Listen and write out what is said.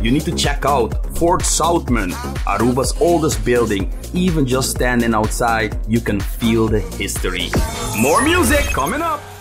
you need to check out Fort Southman, Aruba's oldest building. Even just standing outside, you can feel the history. More music coming up!